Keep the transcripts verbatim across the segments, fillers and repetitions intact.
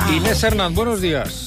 Inés Hernán, buenos días.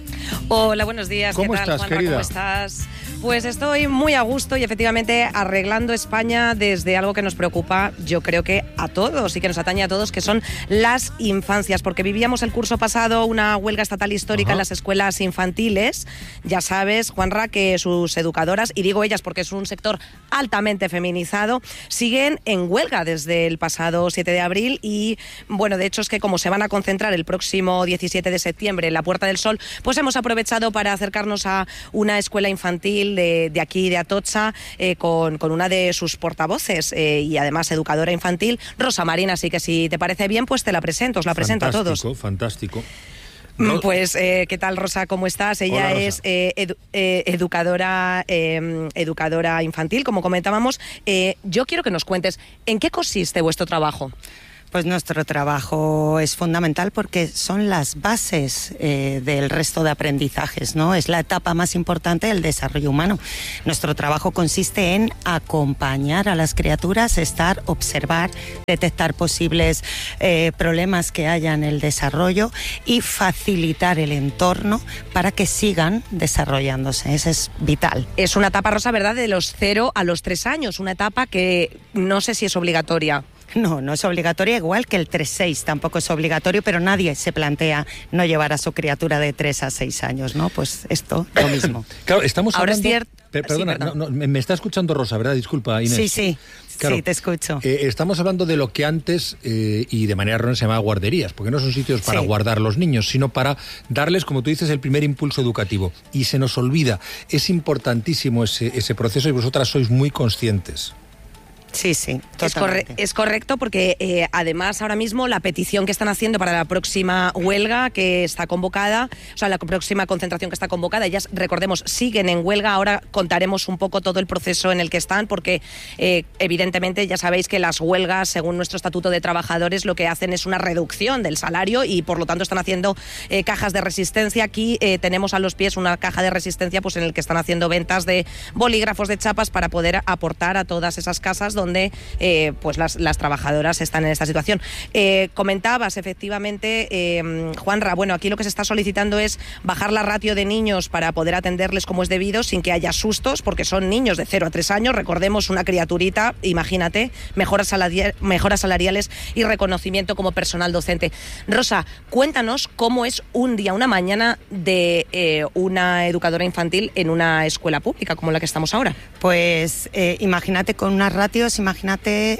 Hola, buenos días. ¿Cómo ¿Qué tal, estás, Juanra? querida? ¿Cómo estás? Pues estoy muy a gusto y efectivamente arreglando España desde algo que nos preocupa, yo creo que a todos y que nos atañe a todos, que son las infancias, porque vivíamos el curso pasado una huelga estatal histórica Ajá. en las escuelas infantiles. Ya sabes, Juanra, que sus educadoras, y digo ellas porque es un sector altamente feminizado, siguen en huelga desde el pasado siete de abril y, bueno, de hecho es que como se van a concentrar el próximo diecisiete de septiembre en la Puerta del Sol, pues hemos aprovechado para acercarnos a una escuela infantil De, de aquí, de Atocha, eh, con, con una de sus portavoces eh, y además educadora infantil, Rosa Marín. Así que si te parece bien, pues te la presento, os la presento fantástico, a todos. Fantástico, fantástico. Pues, eh, ¿qué tal, Rosa? ¿Cómo estás? Ella Hola, es eh, edu eh, educadora, eh, educadora infantil, como comentábamos. Eh, yo quiero que nos cuentes, ¿en qué consiste vuestro trabajo? Pues nuestro trabajo es fundamental porque son las bases eh, del resto de aprendizajes, ¿no? Es la etapa más importante del desarrollo humano. Nuestro trabajo consiste en acompañar a las criaturas, estar, observar, detectar posibles eh, problemas que haya en el desarrollo y facilitar el entorno para que sigan desarrollándose. Eso es vital. Es una etapa, Rosa, ¿verdad?, de los cero a los tres años, una etapa que no sé si es obligatoria. No, no es obligatoria, igual que el tres seis tampoco es obligatorio, pero nadie se plantea no llevar a su criatura de tres a seis años, ¿no? Pues esto, lo mismo. Claro, estamos Ahora hablando... es cierto... Per perdona, sí, perdón. no, no, me está escuchando Rosa, ¿verdad? Disculpa, Inés. Sí, sí, claro, sí, te escucho. Eh, estamos hablando de lo que antes, eh, y de manera errónea, se llamaba guarderías, porque no son sitios para sí. guardar los niños, sino para darles, como tú dices, el primer impulso educativo. Y se nos olvida, es importantísimo ese, ese proceso y vosotras sois muy conscientes. Sí, sí, es, corre es correcto porque eh, además ahora mismo la petición que están haciendo para la próxima huelga que está convocada, o sea, la próxima concentración que está convocada, ellas, recordemos, siguen en huelga. Ahora contaremos un poco todo el proceso en el que están porque eh, evidentemente ya sabéis que las huelgas, según nuestro Estatuto de Trabajadores, lo que hacen es una reducción del salario y por lo tanto están haciendo eh, cajas de resistencia. Aquí eh, tenemos a los pies una caja de resistencia pues en el que están haciendo ventas de bolígrafos, de chapas para poder aportar a todas esas casas donde eh, pues las, las trabajadoras están en esta situación. Eh, comentabas efectivamente, eh, Juanra, bueno, aquí lo que se está solicitando es bajar la ratio de niños para poder atenderles como es debido, sin que haya sustos, porque son niños de cero a tres años, recordemos, una criaturita, imagínate, mejoras, salari mejoras salariales y reconocimiento como personal docente. Rosa, cuéntanos cómo es un día, una mañana de eh, una educadora infantil en una escuela pública como la que estamos ahora. Pues eh, imagínate con unas ratios, imagínate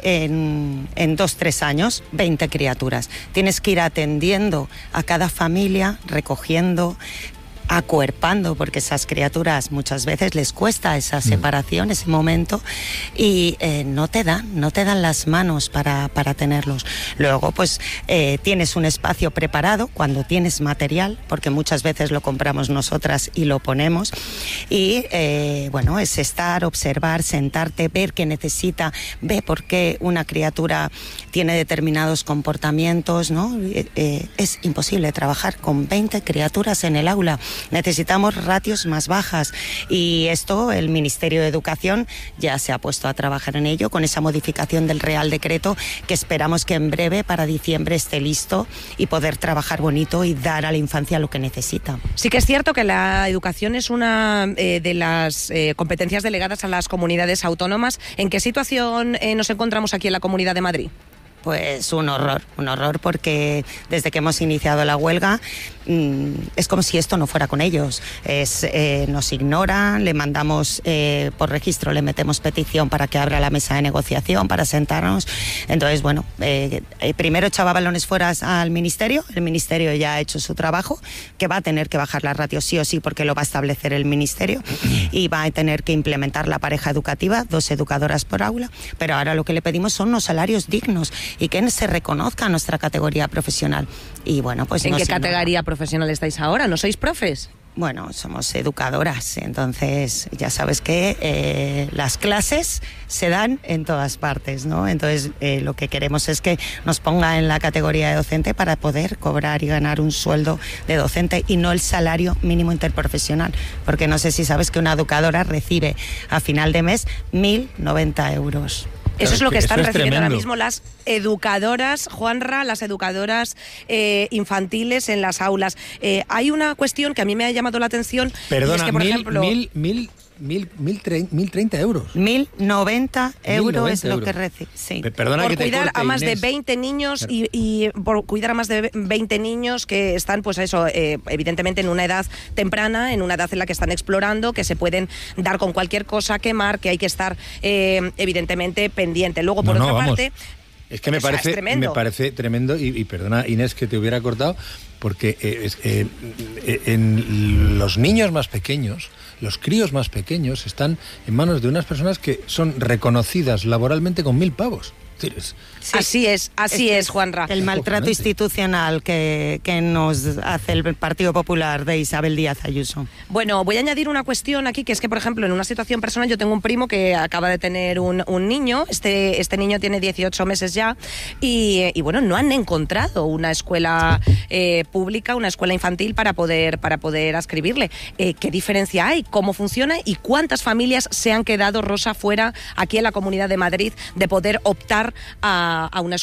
en, en dos, tres años, veinte criaturas. Tienes que ir atendiendo a cada familia, recogiendo, acuerpando, porque esas criaturas muchas veces les cuesta esa separación, ese momento, y eh, no te dan, no te dan las manos para, para tenerlos. Luego, pues, eh, tienes un espacio preparado cuando tienes material, porque muchas veces lo compramos nosotras y lo ponemos, y eh, bueno, es estar, observar, sentarte, ver qué necesita, ver por qué una criatura tiene determinados comportamientos, ¿no? Eh, eh, es imposible trabajar con veinte criaturas en el aula. Necesitamos ratios más bajas y esto el Ministerio de Educación ya se ha puesto a trabajar en ello con esa modificación del Real Decreto que esperamos que en breve, para diciembre, esté listo y poder trabajar bonito y dar a la infancia lo que necesita. Sí que es cierto que la educación es una eh, de las eh, competencias delegadas a las comunidades autónomas. ¿En qué situación eh, nos encontramos aquí en la Comunidad de Madrid? Pues un horror, un horror porque desde que hemos iniciado la huelga mmm, es como si esto no fuera con ellos. Es, eh, nos ignoran, le mandamos eh, por registro, le metemos petición para que abra la mesa de negociación, para sentarnos. Entonces, bueno, eh, eh, primero echaba balones fuera al Ministerio, el Ministerio ya ha hecho su trabajo, que va a tener que bajar la ratio sí o sí porque lo va a establecer el Ministerio y va a tener que implementar la pareja educativa, dos educadoras por aula, pero ahora lo que le pedimos son unos salarios dignos y que se reconozca nuestra categoría profesional. Y bueno, pues ¿En no qué sé, categoría no. profesional estáis ahora? ¿No sois profes? Bueno, somos educadoras, entonces ya sabes que eh, las clases se dan en todas partes, ¿no? Entonces eh, lo que queremos es que nos ponga en la categoría de docente para poder cobrar y ganar un sueldo de docente y no el salario mínimo interprofesional, porque no sé si sabes que una educadora recibe a final de mes mil noventa euros. Eso es lo que Eso están es recibiendo tremendo. ahora mismo las educadoras, Juanra, las educadoras eh, infantiles en las aulas. Eh, hay una cuestión que a mí me ha llamado la atención. Perdona, y es que, por mil, ejemplo, mil, mil, mil, mil, trein- mil treinta euros. mil noventa euros es lo euros. que recibe. Sí. Pe- Perdona por que te cuidar corte, a más Inés. de veinte niños y, y por cuidar a más de veinte niños que están, pues eso, eh, evidentemente en una edad temprana, en una edad en la que están explorando, que se pueden dar con cualquier cosa, quemar, que hay que estar eh, evidentemente pendiente. Luego, por No, no, otra vamos. parte... Es que me o sea, es parece, tremendo. me parece tremendo, y, y perdona, Inés, que te hubiera cortado, porque eh, es- eh, eh, en los niños más pequeños, los críos más pequeños, están en manos de unas personas que son reconocidas laboralmente con mil pavos. Es decir, es- Sí. Así es, así Este es, Juanra. El maltrato Acojonante. institucional que, que nos hace el Partido Popular de Isabel Díaz Ayuso. Bueno, voy a añadir una cuestión aquí, que es que, por ejemplo, en una situación personal, yo tengo un primo que acaba de tener un, un niño, este, este niño tiene dieciocho meses ya, y, y bueno, no han encontrado una escuela eh, pública, una escuela infantil para poder, para poder adscribirle. Eh, ¿Qué diferencia hay? ¿Cómo funciona? ¿Y cuántas familias se han quedado, Rosa, fuera aquí en la Comunidad de Madrid de poder optar a, a una escuela?